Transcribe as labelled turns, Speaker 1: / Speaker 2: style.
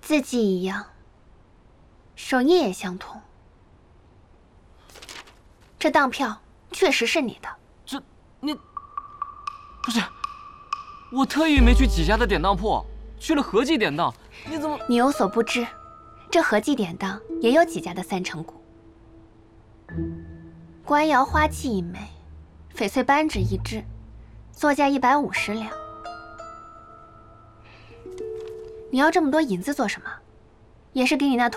Speaker 1: 字迹一样，手印也相同。这当票确实是你的。
Speaker 2: 这你不是？我特意没去几家的典当铺，去了合记典当。你怎么？
Speaker 1: 你有所不知，这合记典当也有几家的3成股。官窑花器1枚，翡翠扳指1只，作价150两。你要这么多银子做什么？也是给你那